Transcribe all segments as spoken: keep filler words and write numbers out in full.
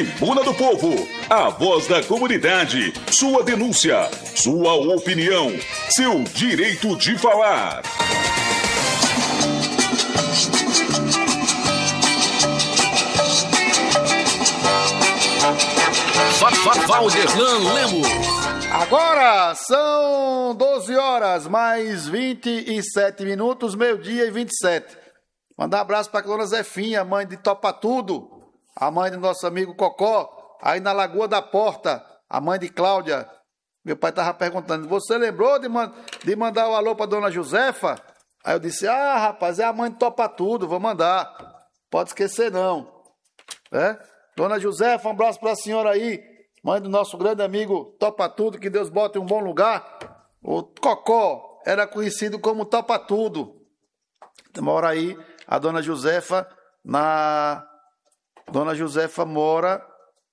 Tribuna do Povo, a voz da comunidade, sua denúncia, sua opinião, seu direito de falar. Valderlan Lemos. Agora são doze horas, mais vinte e sete minutos, meio-dia e vinte e sete. Mandar um abraço para a dona Zefinha, mãe de Topa Tudo, a mãe do nosso amigo Cocó, aí na Lagoa da Porta, a mãe de Cláudia. Meu pai estava perguntando, você lembrou de, man- de mandar o alô para dona Josefa? Aí eu disse, ah, rapaz, é a mãe de Topa Tudo, vou mandar. Pode esquecer não. É? Dona Josefa, um abraço para a senhora aí, mãe do nosso grande amigo Topa Tudo, que Deus bote em um bom lugar. O Cocó era conhecido como Topa Tudo. Mora aí a dona Josefa na... Dona Josefa mora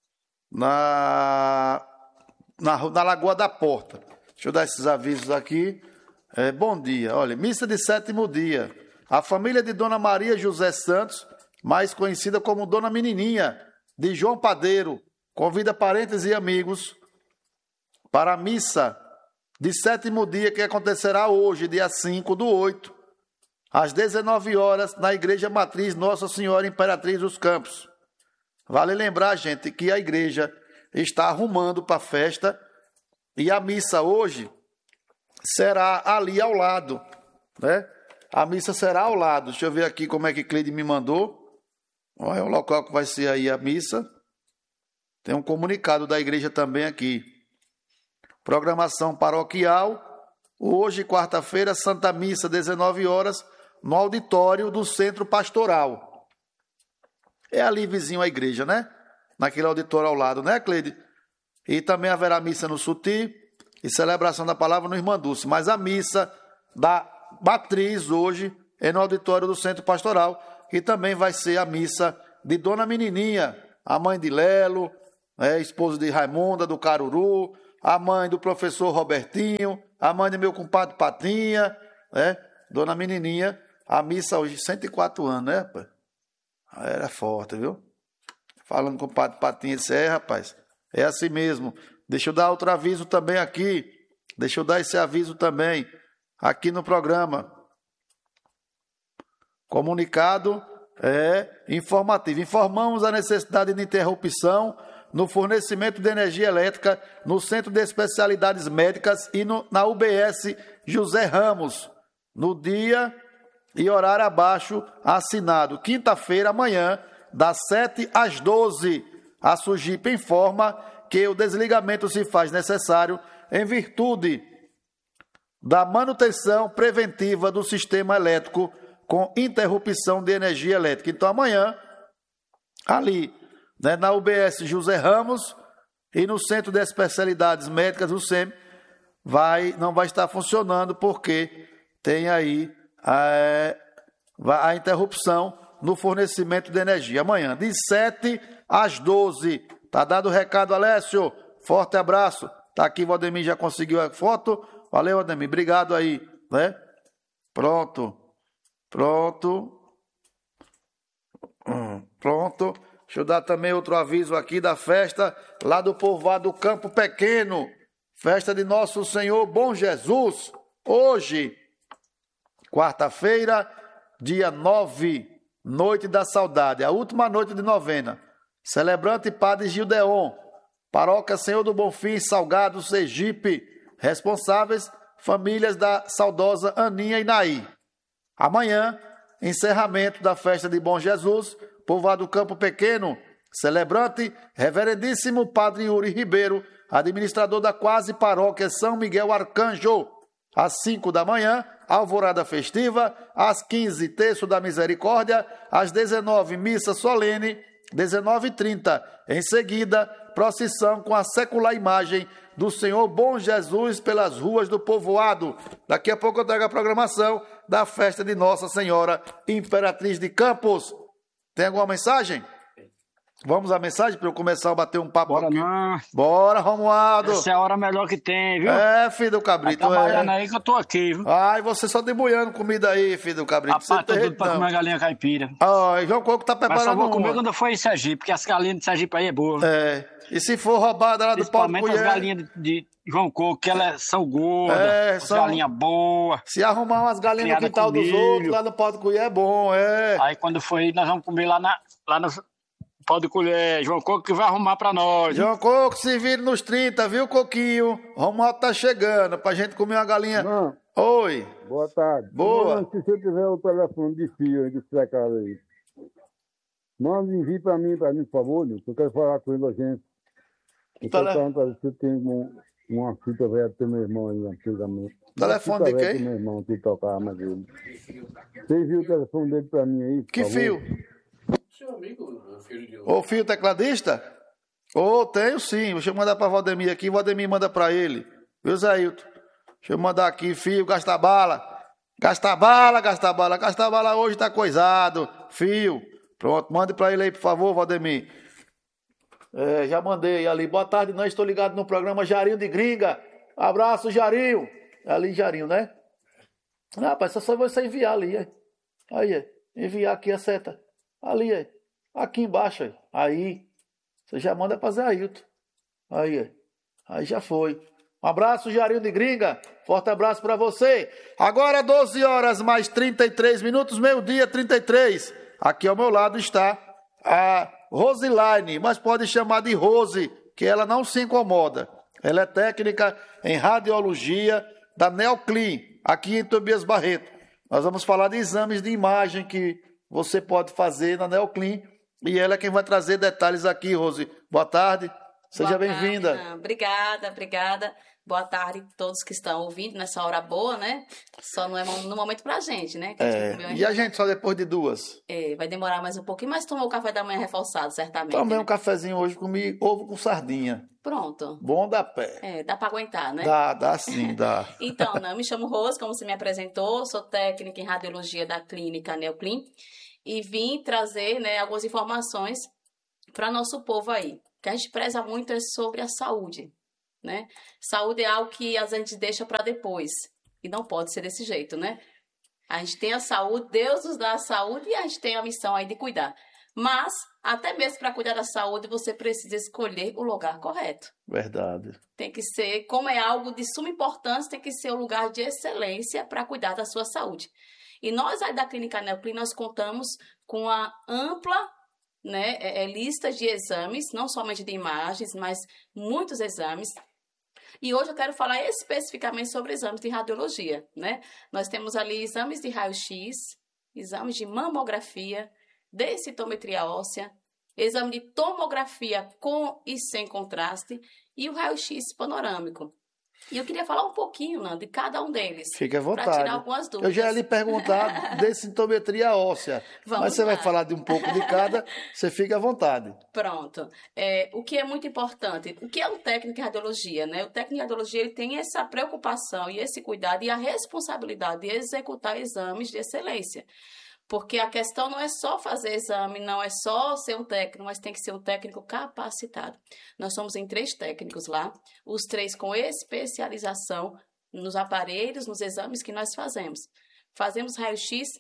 na... na, na Lagoa da Porta. Deixa eu dar esses avisos aqui. É, bom dia. Olha, missa de sétimo dia. A família de Dona Maria José Santos, mais conhecida como Dona Menininha, de João Padeiro, convida parentes e amigos para a missa de sétimo dia que acontecerá hoje, dia cinco do oito, às dezenove horas, na Igreja Matriz Nossa Senhora Imperatriz dos Campos. Vale lembrar, gente, que a igreja está arrumando para a festa e a missa hoje será ali ao lado, né? A missa será ao lado. Deixa eu ver aqui como é que Cleide me mandou. Olha o local que vai ser aí a missa. Tem um comunicado da igreja também aqui. Programação paroquial. Hoje, quarta-feira, Santa Missa, dezenove horas, no auditório do Centro Pastoral. É ali vizinho à igreja, né? Naquele auditório ao lado, né, Cleide? E também haverá missa no Suti e celebração da palavra no Irmã Dulce. Mas a missa da matriz hoje é no auditório do Centro Pastoral, que também vai ser a missa de Dona Menininha, a mãe de Lelo, é, esposa de Raimunda, do Caruru, a mãe do professor Robertinho, a mãe de meu compadre Patinha, né? Dona Menininha, a missa hoje, cento e quatro anos, né, rapaz? Era forte, viu? Falando com o compadre Patinha, disse, é, rapaz, é assim mesmo. Deixa eu dar outro aviso também aqui, deixa eu dar esse aviso também, aqui no programa. Comunicado é informativo. Informamos a necessidade de interrupção no fornecimento de energia elétrica no Centro de Especialidades Médicas e no, na U B S José Ramos, no dia e horário abaixo assinado. Quinta-feira, amanhã, das sete às doze. A Sugipe informa que o desligamento se faz necessário em virtude da manutenção preventiva do sistema elétrico com interrupção de energia elétrica. Então, amanhã, ali, né, na U B S José Ramos e no Centro de Especialidades Médicas, o SEM, vai, não vai estar funcionando porque tem aí a, a interrupção no fornecimento de energia. Amanhã, de sete às doze. Tá dado o recado, Alessio? Forte abraço. Tá aqui, o Ademir já conseguiu a foto. Valeu, Ademir. Obrigado aí, né? Pronto. Pronto. Hum, pronto. Deixa eu dar também outro aviso aqui da festa lá do povoado Campo Pequeno. Festa de Nosso Senhor Bom Jesus. Hoje, quarta-feira, dia nove, noite da saudade, a última noite de novena. Celebrante Padre Gildeon, Paróquia Senhor do Bonfim, Salgado, Sergipe. Responsáveis, famílias da saudosa Aninha e Naí. Amanhã, encerramento da festa de Bom Jesus, povoado Campo Pequeno. Celebrante, Reverendíssimo Padre Yuri Ribeiro, administrador da quase paróquia São Miguel Arcanjo. Às cinco da manhã, alvorada festiva. Às quinze, terço da misericórdia. Às dezenove, missa solene. dezenove e trinta, em seguida, procissão com a secular imagem do Senhor Bom Jesus pelas ruas do povoado. Daqui a pouco eu trago a programação da festa de Nossa Senhora Imperatriz de Campos. Tem alguma mensagem? Vamos à mensagem para eu começar a bater um papo Bora aqui? não. Bora, Romualdo. Essa é a hora melhor que tem, viu? É, filho do Tá cabrito. trabalhando É. aí que eu tô aqui, viu? Ai, você só deboiando comida aí, filho do cabrito. Você Rapaz, tô tem tudo pra jeito, comer não. uma galinha caipira. Ai, João Coco tá Mas só preparando vou comer uma. quando eu for em Sergipe, porque as galinhas de Sergipe aí é boa. É. E se for roubada lá do pau de Principalmente as colher, galinhas de, de João Coco, que elas são gordas, É, as são- galinhas boas. se arrumar umas galinhas no Criada quintal com dos milho. outros, lá no pau de colher é bom, é. Aí quando for aí, nós vamos comer lá, na, lá no pau de colher. João Coco que vai arrumar pra nós. João Coco, se vire nos trinta, viu, Coquinho? Romualdo tá chegando pra gente comer uma galinha. Não, Oi. boa tarde. Boa. Não, se você tiver o telefone de fio aí, desse recado aí, manda envie pra mim, pra mim, por favor, Nilson. Eu quero falar com ele urgente. Eu Tele- quero perguntar se você tem um, uma fita velha do teu meu irmão aí, antigamente. Telefone Uma de fita velha quem? do meu irmão que tocava mais ele. Você viu o telefone dele pra mim aí, por Que favor? fio? Seu amigo, o filho de Ô, fio tecladista? Ô, tenho sim. Deixa eu mandar pra Valdemir aqui. Valdemir manda pra ele. Viu, Zé Hilton? Deixa eu mandar aqui, fio, gasta bala. Gasta bala, gasta bala. Gasta bala hoje tá coisado. Fio. Pronto, mande pra ele aí, por favor, Valdemir. É, já mandei ali. Boa tarde, não estou ligado no programa Jarinho de Gringa. Abraço, Jarinho. É ali, Jarinho, né? Ah, rapaz, só você enviar ali, é. Aí, é. Enviar aqui a seta. Ali, é. Aqui embaixo, é. Aí. Você já manda pra Zé Ailton. Aí, é. Aí já foi. Um abraço, Jarinho de Gringa. Forte abraço pra você. Agora doze horas mais trinta e três minutos, meio-dia trinta e três. Aqui ao meu lado está a Rosilaine, mas pode chamar de Rose, que ela não se incomoda. Ela é técnica em radiologia da Neoclin, aqui em Tobias Barreto. Nós vamos falar de exames de imagem que você pode fazer na Neoclin. E ela é quem vai trazer detalhes aqui, Rose. Boa tarde, seja Boa tarde, bem-vinda. Ana. Obrigada, obrigada. Boa tarde a todos que estão ouvindo nessa hora boa, né? Só não é no momento pra gente, né? Que a gente comeu É, ainda. e a gente só depois de duas. É, vai demorar mais um pouquinho, mas tomou o café da manhã reforçado, certamente. Também né? um cafezinho hoje, comi ovo com sardinha. Pronto. Bom da pé. É, dá pra aguentar, né? Dá, dá sim, dá. Então, né, eu me chamo Rose, como você me apresentou, sou técnica em radiologia da clínica Neoclin e vim trazer, né, algumas informações para nosso povo aí. O que a gente preza muito é sobre a saúde, né? Saúde é algo que a gente deixa para depois e não pode ser desse jeito, né? A gente tem a saúde, Deus nos dá a saúde e a gente tem a missão aí de cuidar. Mas, até mesmo para cuidar da saúde, você precisa escolher o lugar correto. Verdade. Tem que ser, como é algo de suma importância, tem que ser o lugar de excelência para cuidar da sua saúde. E nós, aí da Clínica Neoclin, nós contamos com a ampla, né, é, é, lista de exames, não somente de imagens, mas muitos exames. E hoje eu quero falar especificamente sobre exames de radiologia, né? Nós temos ali exames de raio-x, exames de mamografia, densitometria óssea, exame de tomografia com e sem contraste e o raio-x panorâmico. E eu queria falar um pouquinho, Nando, de cada um deles. Fique à Para vontade. tirar algumas dúvidas. Eu já ia lhe perguntar de sintometria óssea. Vamos mas você lá. vai falar de um pouco de cada, você fica à vontade. Pronto. É, o que é muito importante, o que é um técnico em radiologia, né? O técnico em radiologia ele tem essa preocupação e esse cuidado e a responsabilidade de executar exames de excelência. Porque a questão não é só fazer exame, não é só ser um técnico, mas tem que ser um técnico capacitado. Nós somos em três técnicos lá, os três com especialização nos aparelhos, nos exames que nós fazemos. Fazemos raio-x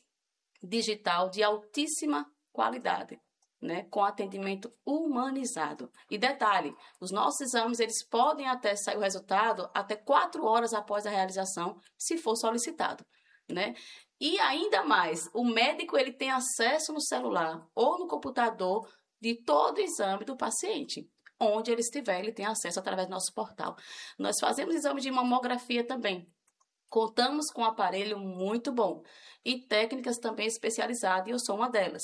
digital de altíssima qualidade, né, com atendimento humanizado. E detalhe, os nossos exames eles podem até sair o resultado até quatro horas após a realização, se for solicitado, né? E ainda mais, o médico ele tem acesso no celular ou no computador de todo o exame do paciente. Onde ele estiver, ele tem acesso através do nosso portal. Nós fazemos exame de mamografia também. Contamos com um aparelho muito bom e técnicas também especializadas, e eu sou uma delas.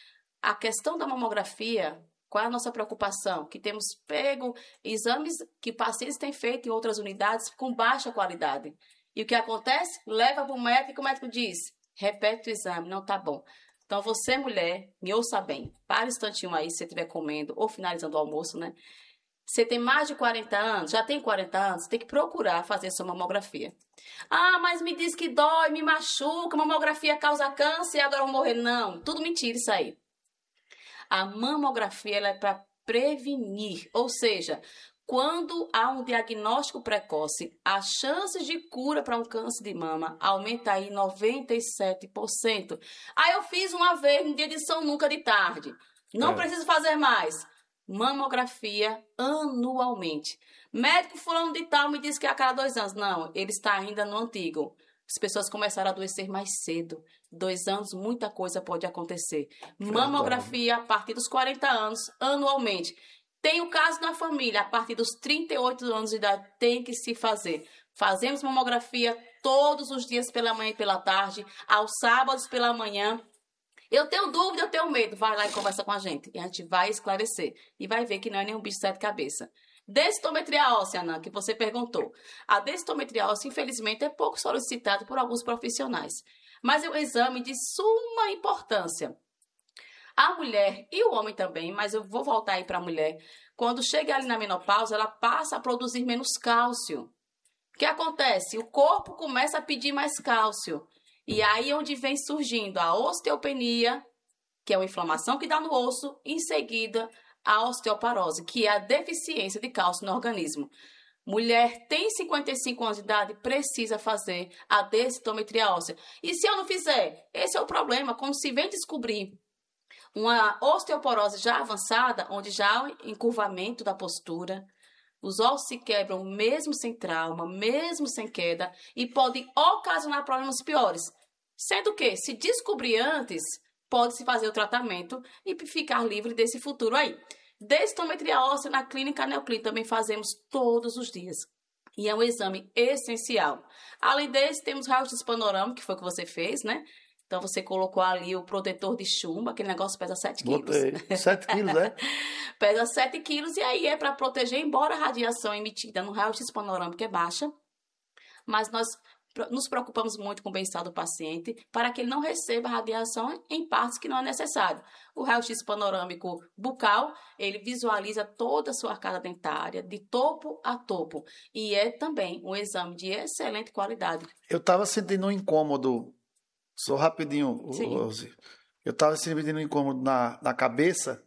A questão da mamografia, qual é a nossa preocupação? Que temos pego exames que pacientes têm feito em outras unidades com baixa qualidade. E o que acontece? Leva para o médico e o médico diz, repete o exame, não tá bom. Então, você, mulher, me ouça bem. Para um instantinho aí, se você estiver comendo ou finalizando o almoço, né? Você tem mais de quarenta anos, já tem quarenta anos, você tem que procurar fazer sua mamografia. Ah, mas me diz que dói, me machuca, mamografia causa câncer e agora eu vou morrer. Não, tudo mentira isso aí. A mamografia ela é para prevenir, ou seja, quando há um diagnóstico precoce, a chance de cura para um câncer de mama aumenta aí noventa e sete por cento. Aí eu fiz uma vez no dia de São Nunca de tarde. Não é. preciso fazer mais. Mamografia anualmente. Médico fulano de tal me disse que é a cada dois anos. Não, ele está ainda no antigo. As pessoas começaram a adoecer mais cedo. Dois anos, muita coisa pode acontecer. Mamografia a partir dos quarenta anos, anualmente. Tem o caso na família, a partir dos trinta e oito anos de idade, tem que se fazer. Fazemos mamografia todos os dias pela manhã e pela tarde, aos sábados pela manhã. Eu tenho dúvida, eu tenho medo. Vai lá e conversa com a gente. E a gente vai esclarecer. E vai ver que não é nenhum bicho de sete cabeças. Densitometria óssea, Ana, que você perguntou. A densitometria óssea, infelizmente, é pouco solicitada por alguns profissionais. Mas é um exame de suma importância. A mulher e o homem também, mas eu vou voltar aí para a mulher. Quando chega ali na menopausa, ela passa a produzir menos cálcio. O que acontece? O corpo começa a pedir mais cálcio. E aí é onde vem surgindo a osteopenia, que é uma inflamação que dá no osso, e em seguida a osteoporose, que é a deficiência de cálcio no organismo. Mulher tem cinquenta e cinco anos de idade, precisa fazer a densitometria óssea. E se eu não fizer? Esse é o problema. Quando se vem descobrir uma osteoporose já avançada, onde já há um encurvamento da postura, os ossos se quebram mesmo sem trauma, mesmo sem queda, e podem ocasionar problemas piores. Sendo que, se descobrir antes, pode-se fazer o tratamento e ficar livre desse futuro aí. Densitometria óssea na clínica Neoclin também fazemos todos os dias. E é um exame essencial. Além desse, temos raio-x panorâmico, que foi o que você fez, né? Então, você colocou ali o protetor de chumbo, aquele negócio pesa sete quilos. Botei. sete quilos, é? Pesa sete quilos e aí é para proteger, embora a radiação emitida no raio-x panorâmico é baixa, mas nós nos preocupamos muito com o bem-estar do paciente para que ele não receba radiação em partes que não é necessário. O raio-x panorâmico bucal, ele visualiza toda a sua arcada dentária, de topo a topo, e é também um exame de excelente qualidade. Eu estava sentindo um incômodo. Só rapidinho, Rose. Eu estava sentindo um incômodo na, na cabeça.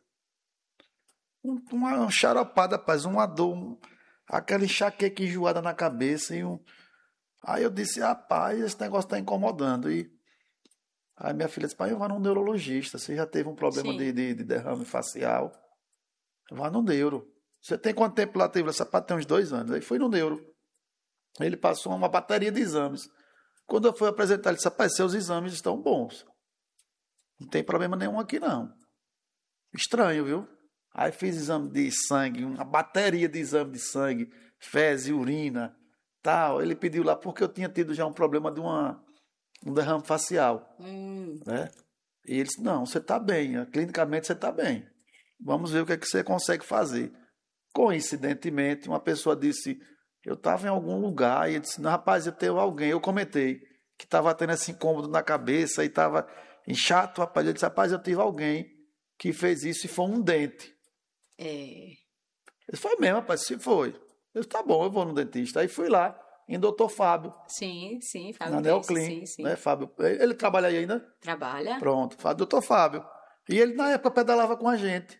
Um, uma xaropada, rapaz, uma dor, um, aquela enxaqueca enjoada na cabeça. E um... Aí eu disse, rapaz, esse negócio está incomodando. E aí minha filha disse, pai, eu vou num neurologista. Você já teve um problema de, de, de derrame facial? Vá no neuro. Você tem quanto tempo lá? Teve essa parte tem uns dois anos. Aí fui no neuro. Ele passou uma bateria de exames. Quando eu fui apresentar, ele disse, rapaz, seus exames estão bons. Não tem problema nenhum aqui, não. Estranho, viu? Aí fiz exame de sangue, uma bateria de exame de sangue, fezes, urina, tal. Ele pediu lá, porque eu tinha tido já um problema de uma, um derrame facial. Hum. Né? E ele disse, não, você está bem, clinicamente você está bem. Vamos ver o que, é que você consegue fazer. Coincidentemente, uma pessoa disse... Eu estava em algum lugar e ele disse, não, rapaz, eu tenho alguém. Eu comentei que estava tendo esse incômodo na cabeça e estava chato, rapaz. Ele disse, rapaz, eu tive alguém que fez isso e foi um dente. É. Ele foi mesmo, rapaz, se foi. Eu disse, tá bom, eu vou no dentista. Aí fui lá, em doutor Fábio. Sim, sim, Fábio. Na Neoclin, sim, sim. Né, Fábio? Ele trabalha aí ainda? Trabalha. Pronto, doutor Fábio. E ele, na época, pedalava com a gente.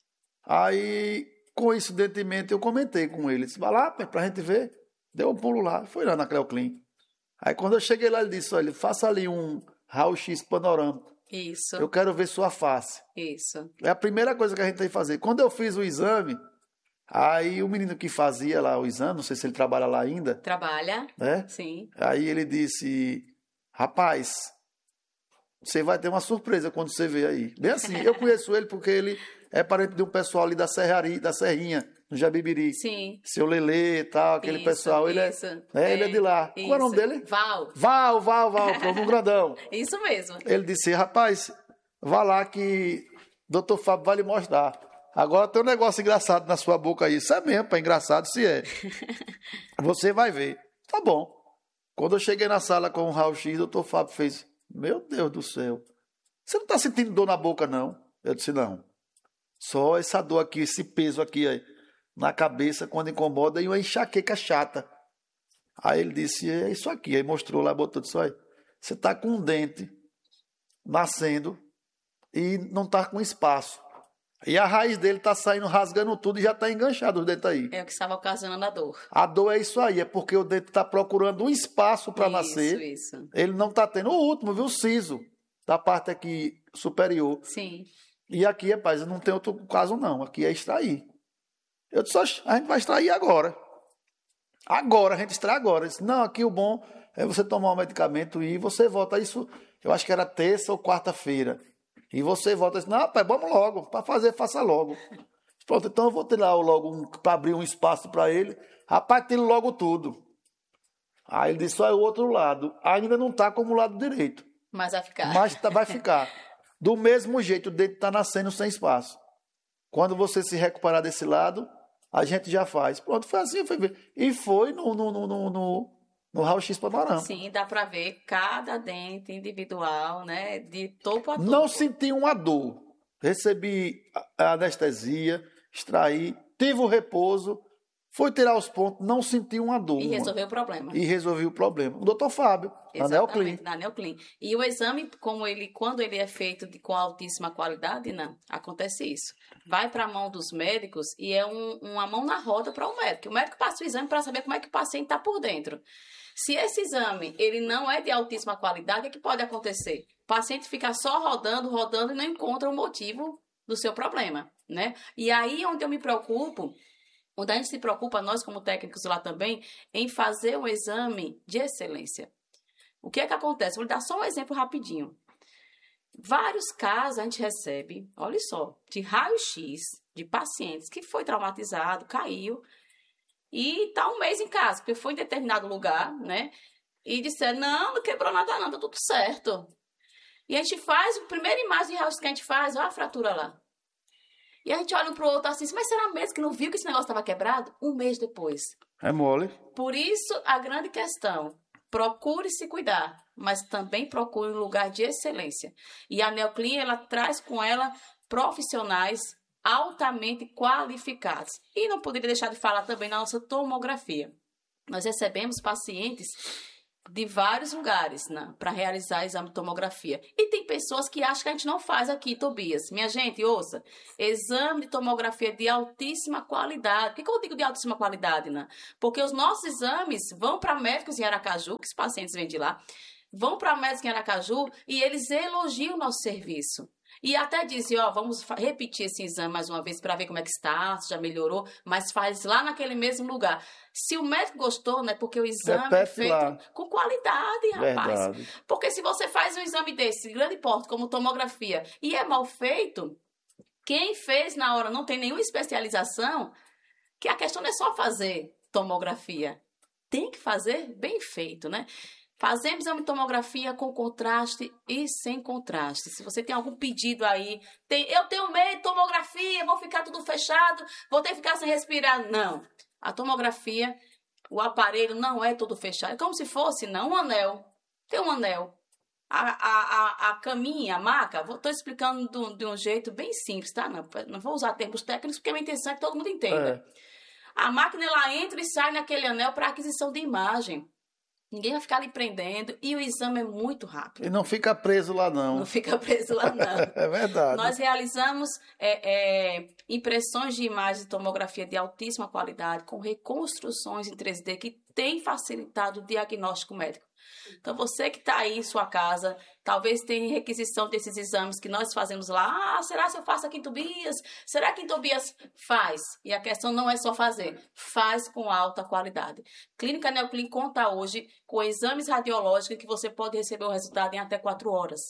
Aí... Coincidentemente, eu comentei com ele. Disse, vai lá, pra gente ver. Deu um pulo lá. Foi lá na Cleoclin. Aí, quando eu cheguei lá, ele disse, olha, faça ali um raio-x panorâmico. Isso. Eu quero ver sua face. Isso. É a primeira coisa que a gente tem que fazer. Quando eu fiz o exame, aí o menino que fazia lá o exame, não sei se ele trabalha lá ainda. Trabalha. Né? Sim. Aí ele disse, rapaz, você vai ter uma surpresa quando você ver aí. Bem assim, eu conheço ele porque ele... É parente de um pessoal ali da Serraria, da Serrinha, no Jabibiri. Sim. Seu Lelê e tal, aquele isso, pessoal. Ele isso. é, é, ele é de lá. Isso. Qual é o nome dele? Val. Val, Val, Val, um grandão. Isso mesmo. Ele disse, rapaz, vá lá que doutor Fábio vai lhe mostrar. Agora tem um negócio engraçado na sua boca aí. Isso é mesmo, pá, engraçado se é. Você vai ver. Tá bom. Quando eu cheguei na sala com o raio-x, o doutor Fábio fez, meu Deus do céu, você não está sentindo dor na boca, não? Eu disse, não. Só essa dor aqui, esse peso aqui aí, na cabeça, quando incomoda, e uma enxaqueca chata. Aí ele disse, é isso aqui. Aí mostrou lá, botou isso aí. Você está com um dente nascendo e não está com espaço. E a raiz dele tá saindo, rasgando tudo e já tá enganchado os dentes aí. É o que estava ocasionando a dor. A dor é isso aí, é porque o dente tá procurando um espaço para nascer. Isso, isso. Ele não tá tendo. O último, viu? O siso, da parte aqui superior. Sim. E aqui, rapaz, não tem outro caso não. Aqui é extrair. Eu disse, "Oxe, a gente vai extrair agora. Agora, a gente extrai agora." Eu disse, não, aqui o bom é você tomar um medicamento e você volta. Isso, eu acho que era terça ou quarta-feira. E você volta e diz, não, rapaz, vamos logo. Para fazer, faça logo. Pronto, então eu vou tirar logo um, para abrir um espaço para ele. Rapaz, tira logo tudo. Aí ele disse, só é o outro lado. Ainda não está como o lado direito. Mas vai ficar. Mas tá, vai ficar. Do mesmo jeito, o dente está nascendo sem espaço. Quando você se recuperar desse lado, a gente já faz. Pronto, foi assim. Foi, e foi no, no, no, no, no, no raio-x panorama. Sim, dá para ver cada dente individual, né? De topo a topo. Não senti uma dor. Recebi a anestesia, extraí, tive o repouso, fui tirar os pontos, não senti uma dor. E resolveu o problema. E resolvi o problema. O doutor Fábio, da Neoclin. Da Neoclin. E o exame, como ele, quando ele é feito de, com altíssima qualidade, não, acontece isso. Vai para a mão dos médicos e é um, uma mão na roda para o médico. O médico passa o exame para saber como é que o paciente está por dentro. Se esse exame ele não é de altíssima qualidade, o que, é que pode acontecer? O paciente fica só rodando, rodando e não encontra o motivo do seu problema, né? E aí onde eu me preocupo, onde a gente se preocupa, nós como técnicos lá também, em fazer um exame de excelência. O que é que acontece? Vou lhe dar só um exemplo rapidinho. Vários casos a gente recebe, olha só, de raio-x de pacientes que foi traumatizado, caiu, e está um mês em casa, porque foi em determinado lugar, né? E disseram, não, não quebrou nada não, tá tudo certo. E a gente faz, a primeira imagem de raio-x que a gente faz, olha a fratura lá. E a gente olha um pro outro assim, mas será mesmo que não viu que esse negócio estava quebrado? Um mês depois. É mole. Por isso, a grande questão, procure se cuidar, mas também procure um lugar de excelência. E a Neoclin, ela traz com ela profissionais altamente qualificados. E não poderia deixar de falar também na nossa tomografia. Nós recebemos pacientes de vários lugares, né, para realizar exame de tomografia. E tem pessoas que acham que a gente não faz aqui, Tobias. Minha gente, ouça, exame de tomografia de altíssima qualidade. Por que, que eu digo de altíssima qualidade, né? Porque os nossos exames vão para médicos em Aracaju, que os pacientes vêm de lá, vão para médicos em Aracaju e eles elogiam o nosso serviço. E até dizem, ó, vamos repetir esse exame mais uma vez para ver como é que está, se já melhorou, mas faz lá naquele mesmo lugar. Se o médico gostou, né, porque o exame é feito lá com qualidade, rapaz. Verdade. Porque se você faz um exame desse, de grande porte, como tomografia, e é mal feito, quem fez na hora não tem nenhuma especialização, que a questão não é só fazer tomografia, tem que fazer bem feito, né? Fazemos exame de tomografia com contraste e sem contraste. Se você tem algum pedido aí, tem, eu tenho medo de tomografia, vou ficar tudo fechado, vou ter que ficar sem respirar. Não. A tomografia, o aparelho não é todo fechado. É como se fosse, não, um anel. Tem um anel. A, a, a, a caminha, a maca, estou explicando de um, de um jeito bem simples, tá? Não, não vou usar termos técnicos, porque a minha intenção é que todo mundo entenda. É. A máquina, ela entra e sai naquele anel para aquisição de imagem. Ninguém vai ficar ali prendendo e o exame é muito rápido. E não fica preso lá, não. Não fica preso lá, não. É verdade. Nós realizamos é, é, impressões de imagens de tomografia de altíssima qualidade, com reconstruções em três D, que tem facilitado o diagnóstico médico. Então, você que está aí em sua casa, talvez tenha requisição desses exames que nós fazemos lá. Ah, será que eu faço aqui em Tobias? Será que em Tobias faz? E a questão não é só fazer, faz com alta qualidade. Clínica Neoclin conta hoje com exames radiológicos que você pode receber o resultado em até quatro horas.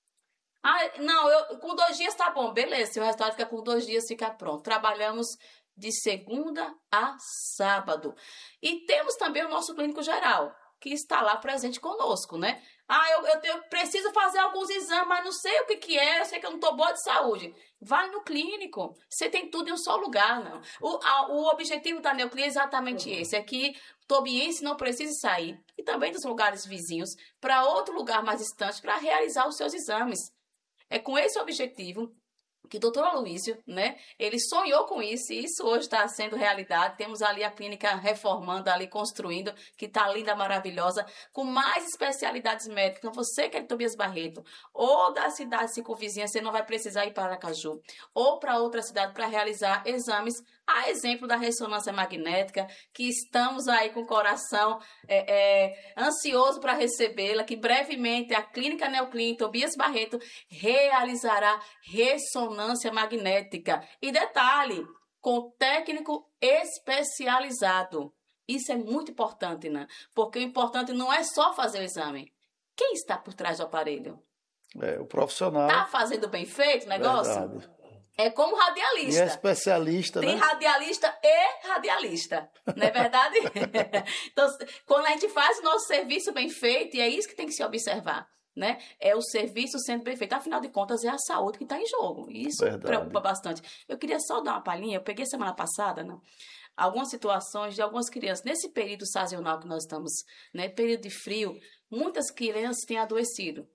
Ah, não, eu, com dois dias tá bom, beleza, se o resultado fica com dois dias, fica pronto. Trabalhamos de segunda a sábado. E temos também o nosso clínico geral, que está lá presente conosco, né? Ah, eu, eu, eu preciso fazer alguns exames, mas não sei o que, que é, eu sei que eu não estou boa de saúde. Vai no clínico, você tem tudo em um só lugar, não. O, a, o objetivo da Neoclin é exatamente uhum. esse, é que o tobiense não precise sair, e também dos lugares vizinhos, para outro lugar mais distante, para realizar os seus exames. É com esse objetivo que o doutor Aloísio, né, ele sonhou com isso, e isso hoje está sendo realidade. Temos ali a clínica reformando, ali construindo, que está linda, maravilhosa, com mais especialidades médicas. Então, você que é de Tobias Barreto, ou da cidade circunvizinha, você não vai precisar ir para Aracaju, ou para outra cidade para realizar exames, a exemplo da ressonância magnética, que estamos aí com o coração é, é, ansioso para recebê-la, que brevemente a Clínica Neoclin Tobias Barreto realizará ressonância magnética. E detalhe, com técnico especializado. Isso é muito importante, né? Porque o importante não é só fazer o exame. Quem está por trás do aparelho? É, o profissional. Está fazendo bem feito o negócio? Verdade. É como radialista. E é especialista, Tem né? radialista e radialista, não é verdade? Então, quando a gente faz o nosso serviço bem feito, e é isso que tem que se observar, né? É o serviço sendo bem feito. Afinal de contas, é a saúde que está em jogo. E isso Verdade. preocupa bastante. Eu queria só dar uma palhinha. Eu peguei semana passada, né? Algumas situações de algumas crianças. Nesse período sazonal que nós estamos, né? Período de frio, muitas crianças têm adoecido.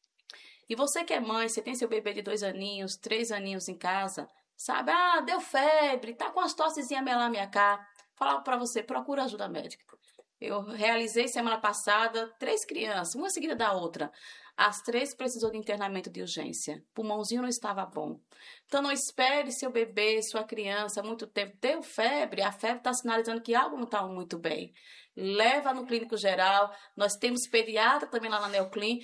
E você que é mãe, você tem seu bebê de dois aninhos, três aninhos em casa, sabe? Ah, deu febre, tá com as tossezinhas melame cá. Falava para você, procura ajuda médica. Eu realizei semana passada três crianças, uma seguida da outra. As três precisou de internamento de urgência. O pulmãozinho não estava bom. Então não espere seu bebê, sua criança, muito tempo. Deu febre, a febre está sinalizando que algo não está muito bem. Leva no clínico geral. Nós temos pediatra também lá na Neoclin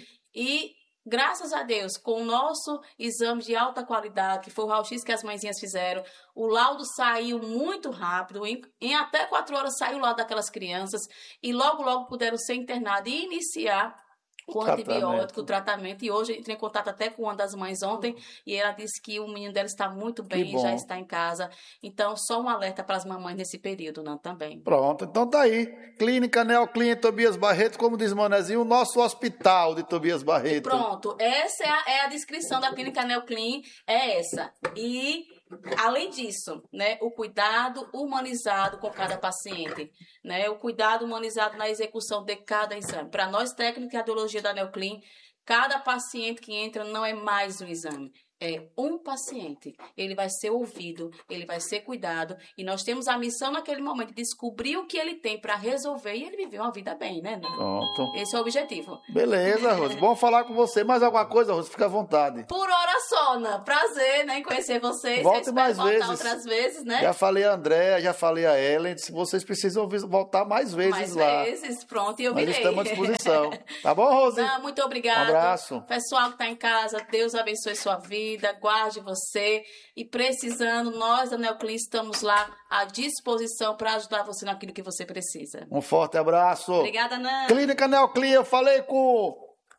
e graças a Deus, com o nosso exame de alta qualidade, que foi o raio-x que as mãezinhas fizeram, o laudo saiu muito rápido, em, em até quatro horas saiu o laudo daquelas crianças, e logo, logo puderam ser internadas e iniciar com antibiótico, o tratamento. E hoje eu entrei em contato até com uma das mães ontem, e ela disse que o menino dela está muito bem, já está em casa. Então, só um alerta para as mamães nesse período, não, também. Pronto, então tá aí. Clínica Neoclin Tobias Barreto, como diz Manezinho, o nosso hospital de Tobias Barreto. Pronto, essa é a, é a descrição da Clínica Neoclin, é essa. E além disso, né, o cuidado humanizado com cada paciente, né, o cuidado humanizado na execução de cada exame. Para nós, técnicos de radiologia da Neoclin, cada paciente que entra não é mais um exame. É um paciente, ele vai ser ouvido, ele vai ser cuidado, e nós temos a missão naquele momento de descobrir o que ele tem para resolver e ele viver uma vida bem, né? Pronto. Esse é o objetivo. Beleza, Rose. Bom falar com você. Mais alguma coisa, Rose? Fica à vontade. Por hora só, né? Prazer, né, em conhecer vocês. Volte mais voltar vezes. outras vezes, né? Já falei a André, já falei a Ellen. Se vocês precisam voltar mais vezes mais lá. Mais vezes, pronto, e eu Nós virei. estamos à disposição. Tá bom, Rose? Não, muito obrigada. Um abraço. Pessoal que está em casa, Deus abençoe sua vida, guarde você. E precisando, nós da Neoclin estamos lá à disposição para ajudar você naquilo que você precisa. Um forte abraço. Obrigada, Nan. Clínica Neoclin, eu falei com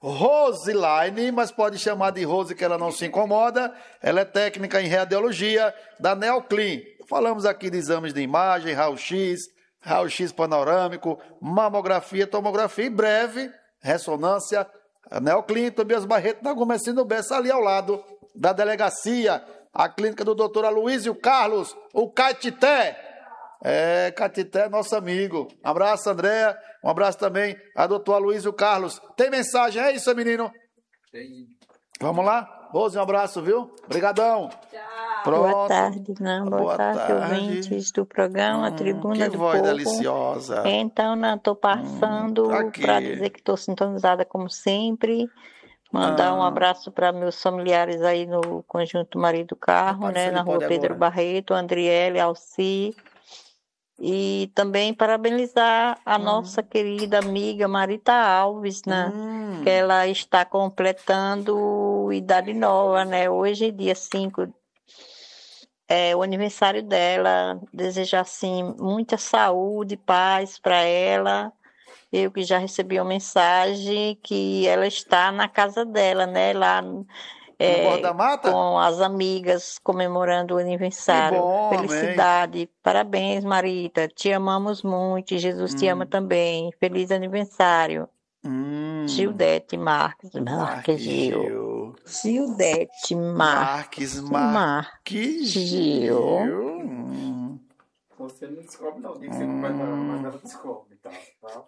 Rosilaine, mas pode chamar de Rose que ela não se incomoda. Ela é técnica em radiologia da Neoclin. Falamos aqui de exames de imagem, raio-x, raio-x panorâmico, mamografia, tomografia e breve ressonância. A Neoclin, Tobias Barreto, na Gomercindo Bessa, ali ao lado da delegacia, a clínica do doutor Aloísio Carlos, o Caetité. É, Caetité é nosso amigo. Um abraço, Andréa. Um abraço também a doutor Aloísio Carlos. Tem mensagem, é isso, menino? Tem. Vamos lá? Rose, um abraço, viu? Obrigadão. Tchau. Pronto. Boa tarde, não. Boa, Boa tarde, tarde. ouvintes do programa Hum, Tribuna que do voz Povo. deliciosa. Então, não, estou passando Hum, pra quê? para dizer que estou sintonizada como sempre. Mandar Ah. um abraço para meus familiares aí no Conjunto Maria do Carro, Rapaz, né, ele na rua pode Pedro agora. Barreto, Andriele, Alci. E também parabenizar a nossa querida amiga Marita Alves, né? Hum. Que ela está completando idade nova, né? Hoje, dia cinco, é o aniversário dela. Desejar, assim, muita saúde, paz para ela. Eu que já recebi uma mensagem que ela está na casa dela, né? Lá é, Borda da Mata? com as amigas comemorando o aniversário. Que bom, Felicidade. Parabéns, Marita. Te amamos muito. E Jesus te Hum. ama também. Feliz aniversário. Hum. Gildete Marques. Marques Gil. Gil. Gildete Marques. Marques Marques Gil. Gil. Hum. Você não descobre, não. Diz que você não vai parar, mas ela descobre, tá? Tá?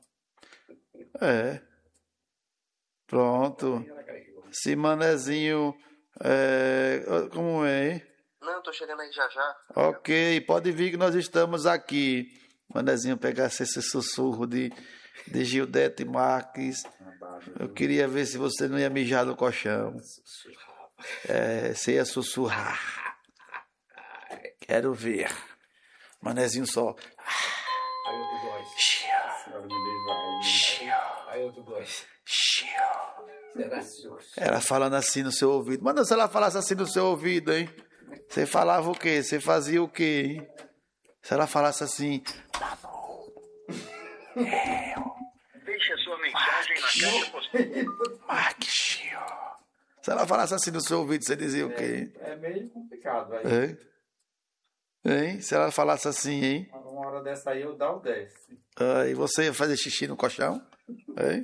É. Pronto. Se Manezinho É, como é, hein? Não, tô chegando aí já já. Ok, pode vir que nós estamos aqui. Manezinho pegasse esse sussurro de, de Gildete Marques. Eu queria ver se você não ia mijar no colchão. É, você ia sussurrar. Quero ver. Manezinho só. Aí eu tu gosto. Senhora me levar. Aí eu tu gosto. Será susto. Ela falando assim no seu ouvido. Mano, se ela falasse assim no seu ouvido, hein? Você falava o quê? Você fazia o quê, hein? Se ela falasse assim... Deixa sua mensagem na caixa postal. Marques. Se ela falasse assim no seu ouvido, você dizia o quê? É, é meio complicado, velho. Hein? Hein? Se ela falasse assim, hein? Uma hora dessa aí eu dá o dez. Aí você ia fazer xixi no colchão? Hein?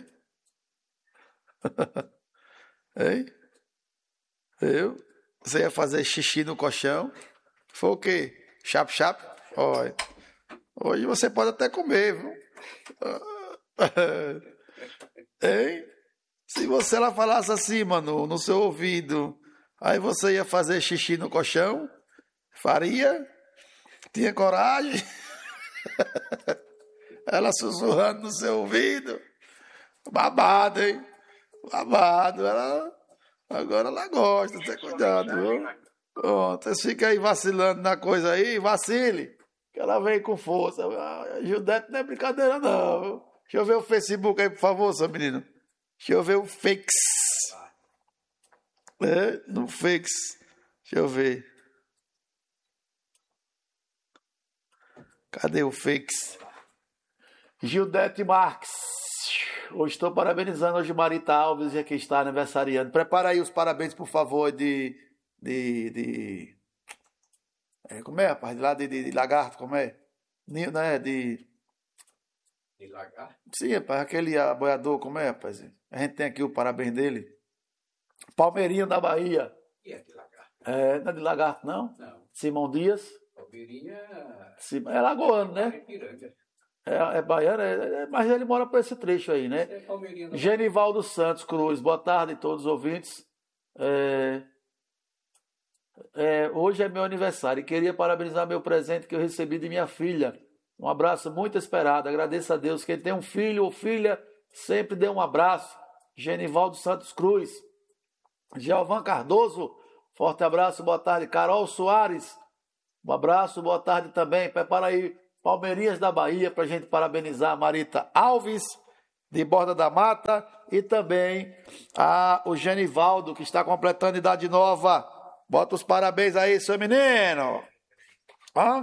Hein? Eu? Você ia fazer xixi no colchão? Foi o quê? Chap, chap? Olha. Hoje você pode até comer, viu? Hein? Se você ela falasse assim, mano, no seu ouvido, aí você ia fazer xixi no colchão? Faria? Tinha coragem? Ela sussurrando no seu ouvido? Babado, hein? Babado. Ela... Agora ela gosta, tem cuidado, viu? Pronto, você fica aí vacilando na coisa aí, vacile, que ela vem com força. A Gildete não é brincadeira, não, viu? Deixa eu ver o Facebook aí, por favor, seu menino. Deixa eu ver o Fakes. É, no Fakes. Deixa eu ver. Cadê o Fakes? Gildete Marques. Hoje estou parabenizando hoje Marita Alves, e aqui está aniversariando. Prepara aí os parabéns, por favor, de... de, de é, como é, rapaz? De lá de, de, de lagarto, como é? Ninho, né? De... De lagarto? Sim, rapaz, aquele aboiador, como é, rapaz? A gente tem aqui o parabéns dele. Palmeirinho da Bahia. E é de lagarto? É, não é de lagarto, não? Não. Simão Dias. Palmeirinho é... É lagoano, né? Piranga. É, é baiano, é, é, mas ele mora por esse trecho aí, né? É Palmeirinho da Genivaldo Santos Cruz, boa tarde a todos os ouvintes. É, é, hoje é meu aniversário e queria parabenizar meu presente que eu recebi de minha filha. Um abraço muito esperado. Agradeço a Deus. Quem tem um filho ou filha, sempre dê um abraço. Genivaldo Santos Cruz. Geovan Cardoso, forte abraço, boa tarde. Carol Soares, um abraço, boa tarde também. Prepara aí Palmeirinhas da Bahia para a gente parabenizar a Marita Alves, de Borda da Mata, e também a, o Genivaldo, que está completando idade nova. Bota os parabéns aí, seu menino. Hã?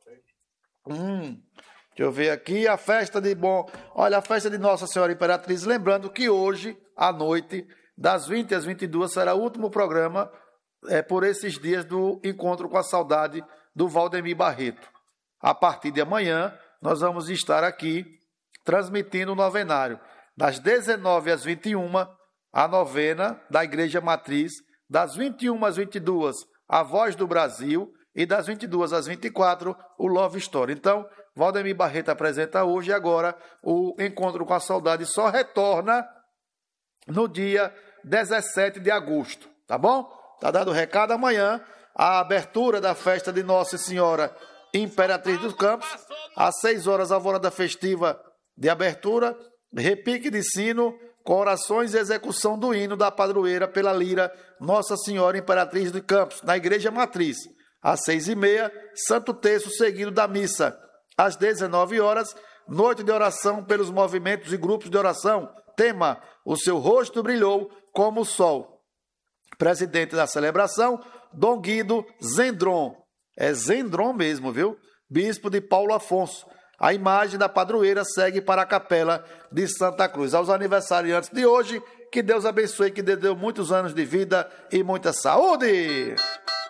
Hum, deixa eu ver aqui a festa de bom. Olha, a festa de Nossa Senhora Imperatriz. Lembrando que hoje, à noite, das vinte às vinte e duas, será o último programa é, por esses dias do Encontro com a Saudade do Valdemir Barreto. A partir de amanhã, nós vamos estar aqui transmitindo o novenário. Das dezenove às vinte e uma, a novena da Igreja Matriz. Das vinte e uma às vinte e duas, a Voz do Brasil. E das vinte e duas às vinte e quatro, o Love Story. Então, Valdemir Barreto apresenta hoje e agora o Encontro com a Saudade só retorna no dia dezessete de agosto. Tá bom? Tá dado o recado. Amanhã, a abertura da festa de Nossa Senhora Imperatriz dos Campos, às seis horas, a alvorada festiva de abertura, repique de sino, com orações e execução do hino da padroeira pela lira Nossa Senhora Imperatriz dos Campos, na Igreja Matriz. Às seis e meia, Santo Terço seguido da missa. Às dezenove horas, noite de oração pelos movimentos e grupos de oração. Tema: o seu rosto brilhou como o sol. Presidente da celebração, Dom Guido Zendron. É Zendron mesmo, viu? Bispo de Paulo Afonso. A imagem da padroeira segue para a capela de Santa Cruz. Aos aniversariantes de hoje, que Deus abençoe, que Deus dê muitos anos de vida e muita saúde.